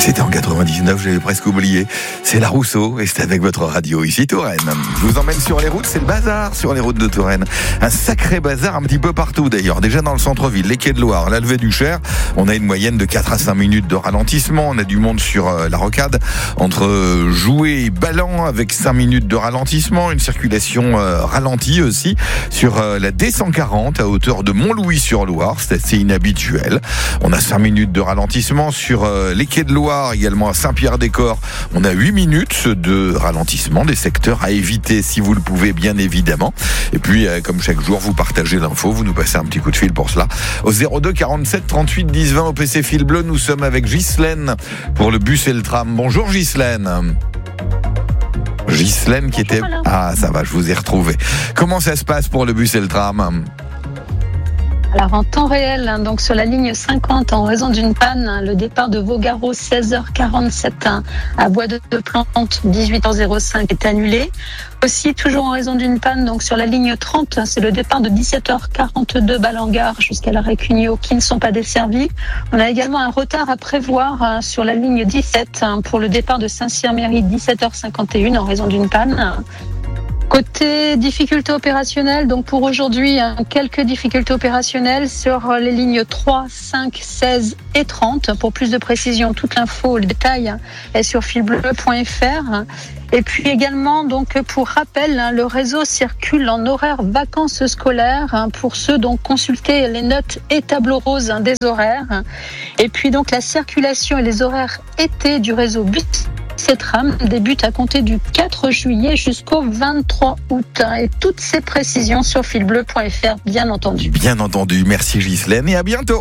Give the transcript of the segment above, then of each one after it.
C'était en 99, j'avais presque oublié. C'est la Rousseau et c'est avec votre radio ici Touraine. Je vous emmène sur les routes, c'est le bazar sur les routes de Touraine. Un sacré bazar un petit peu partout d'ailleurs. Déjà dans le centre-ville, les quais de Loire, la levée du Cher, on a une moyenne de 4 à 5 minutes de ralentissement. On a du monde sur la rocade entre Joué et Ballan avec 5 minutes de ralentissement. Une circulation ralentie aussi sur la D140 à hauteur de Montlouis-sur-Loire. C'est assez inhabituel. On a 5 minutes de ralentissement sur les quais de Loire, également à Saint-Pierre-des-Corps. On a 8 minutes de ralentissement, des secteurs à éviter si vous le pouvez bien évidemment. Et puis comme chaque jour vous partagez l'info, vous nous passez un petit coup de fil pour cela. Au 02 47 38 10 20 au PC Fil Bleu, nous sommes avec Ghislaine pour le bus et le tram. Bonjour Ghislaine. Ghislaine qui était... Ah ça va, je vous ai retrouvé. Comment ça se passe pour le bus et le tram ? Alors en temps réel, donc sur la ligne 50, en raison d'une panne, le départ de Vaugaro 16h47 à Bois de Plante 18h05 est annulé. Aussi, toujours en raison d'une panne, donc sur la ligne 30, c'est le départ de 17h42 Balangare jusqu'à l'arrêt Cugnot qui ne sont pas desservis. On a également un retard à prévoir sur la ligne 17 pour le départ de Saint-Cyr-Mairie 17h51 en raison d'une panne. Côté difficultés opérationnelles, donc pour aujourd'hui, quelques difficultés opérationnelles sur les lignes 3, 5, 16 et 30. Pour plus de précision, toute l'info, le détail est sur filbleu.fr. Et puis également, donc pour rappel, le réseau circule en horaire vacances scolaires. Pour ceux, donc consultez les notes et tableaux roses des horaires. Et puis donc la circulation et les horaires été du réseau bus. Cette rame débute à compter du 4 juillet jusqu'au 23 août. Et toutes ces précisions sur filbleu.fr, bien entendu. Bien entendu, merci Ghislaine et à bientôt.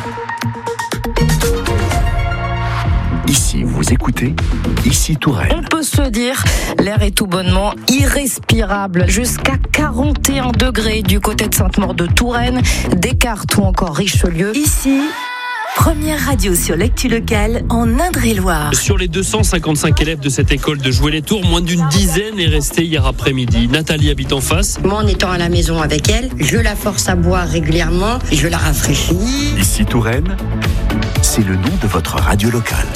Ici, vous écoutez, ici Touraine. On peut se dire, l'air est tout bonnement irrespirable. Jusqu'à 41 degrés du côté de Sainte-Maure de Touraine, Descartes ou encore Richelieu. Ici, première radio sur l'actu locale en Indre-et-Loire. Sur les 255 élèves de cette école de Joué-les-Tours, moins d'une dizaine est restée hier après-midi. Nathalie habite en face. Moi, en étant à la maison avec elle, je la force à boire régulièrement, je la rafraîchis. Ici Touraine, c'est le nom de votre radio locale.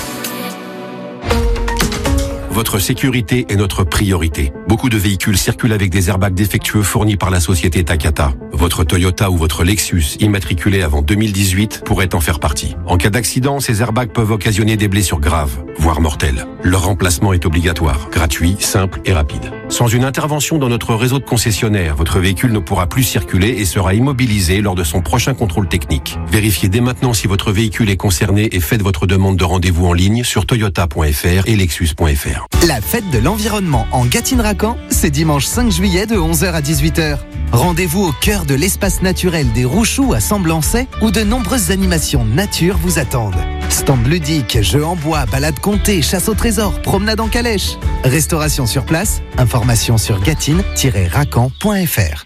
Votre sécurité est notre priorité. Beaucoup de véhicules circulent avec des airbags défectueux fournis par la société Takata. Votre Toyota ou votre Lexus, immatriculé avant 2018, pourrait en faire partie. En cas d'accident, ces airbags peuvent occasionner des blessures graves, voire mortelles. Leur remplacement est obligatoire, gratuit, simple et rapide. Sans une intervention dans notre réseau de concessionnaires, votre véhicule ne pourra plus circuler et sera immobilisé lors de son prochain contrôle technique. Vérifiez dès maintenant si votre véhicule est concerné et faites votre demande de rendez-vous en ligne sur toyota.fr et lexus.fr. La fête de l'environnement en Gâtine-Racan, c'est dimanche 5 juillet de 11h à 18h. Rendez-vous au cœur de l'espace naturel des Rouchoux à Semblançay où de nombreuses animations nature vous attendent. Stand ludique, jeux en bois, balades comptées, chasse au trésor, promenade en calèche. Restauration sur place, information sur gatine-racan.fr.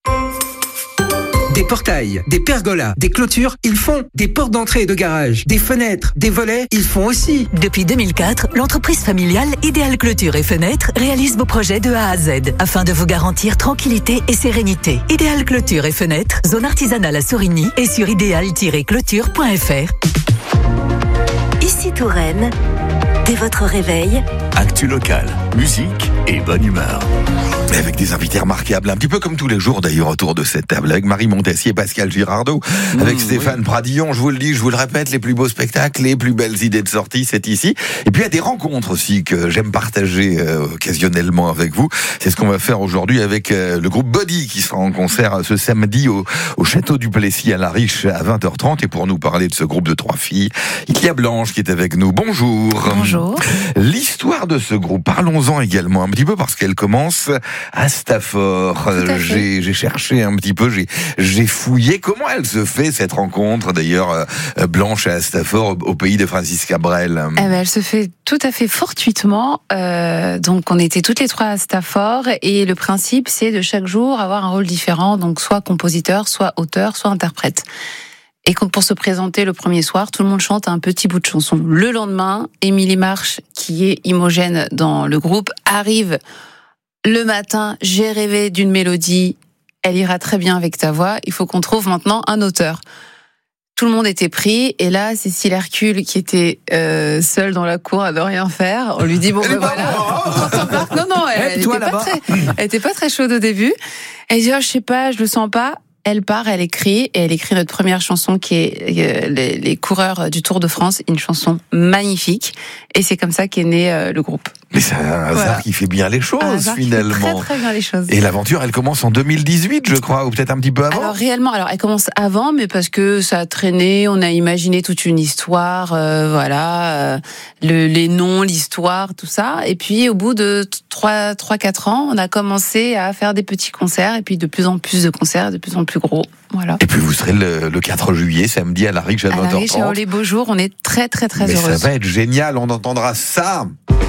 Des portails, des pergolas, des clôtures, ils font. Des portes d'entrée et de garage, des fenêtres, des volets, ils font aussi. Depuis 2004, l'entreprise familiale Idéal Clôture et Fenêtres réalise vos projets de A à Z afin de vous garantir tranquillité et sérénité. Idéal Clôture et Fenêtres, zone artisanale à Sorigny et sur idéal-clôture.fr. Ici Touraine, dès votre réveil, Actu locale, musique et bonne humeur. Et avec des invités remarquables, un petit peu comme tous les jours d'ailleurs autour de cette table, avec Marie Montessier, Pascal Girardot, avec Stéphane Pradillon, je vous le dis, je vous le répète, les plus beaux spectacles, les plus belles idées de sortie, c'est ici. Et puis il y a des rencontres aussi que j'aime partager occasionnellement avec vous. C'est ce qu'on va faire aujourd'hui avec le groupe Body qui sera en concert ce samedi au Château du Plessis à La Riche à 20h30. Et pour nous parler de ce groupe de 3 filles, il y a Blanche qui est avec nous. Bonjour. Bonjour. L'histoire de ce groupe, parlons-en également un petit peu parce qu'elle commence à Stafford. J'ai cherché un petit peu, j'ai fouillé. Comment elle se fait cette rencontre d'ailleurs, Blanche à Stafford, au pays de Francis Cabrel? Elle se fait tout à fait fortuitement. Donc on était toutes les 3 à Stafford et le principe c'est de chaque jour avoir un rôle différent, donc soit compositeur, soit auteur, soit interprète. Et pour se présenter le premier soir, tout le monde chante un petit bout de chanson. Le lendemain, Émilie Marche, qui est Imogène dans le groupe, arrive le matin. J'ai rêvé d'une mélodie, elle ira très bien avec ta voix, il faut qu'on trouve maintenant un auteur. Tout le monde était pris, et là, Cécile Hercule, qui était seule dans la cour à ne rien faire, on lui dit bon ben voilà. Non, elle était pas très chaude au début. Elle dit je sais pas, je le sens pas. Elle part, elle écrit notre première chanson qui est les coureurs du Tour de France, une chanson magnifique, et c'est comme ça qu'est né le groupe. Mais c'est un hasard qui fait bien les choses, finalement. Qui fait très très bien les choses. Et l'aventure, elle commence en 2018, je crois, ou peut-être un petit peu avant. Alors elle commence avant, mais parce que ça a traîné, on a imaginé toute une histoire, les noms, l'histoire, tout ça. Et puis au bout de 3-4 ans, on a commencé à faire des petits concerts, et puis de plus en plus de concerts, de plus en plus gros. Voilà. Et puis vous serez le 4 juillet, samedi, à la Riche à 20h30. À la Riche, les beaux jours, on est très très très heureux. Mais ça va être génial, on entendra ça.